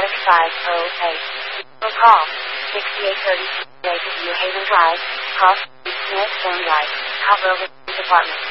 Or call 6830 New Haven Drive, Cross Smith Stone Drive, Caldwell Department.